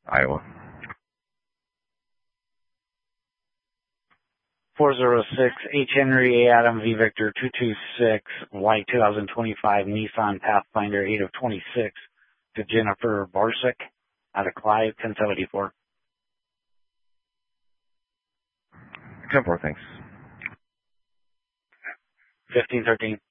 Iowa. 406 H. Henry A. Adam V. Victor 226 white 2025 Nissan Pathfinder 8 of 26 to Jennifer Barsick out of Clive 1074. 10-4, thanks. 1513.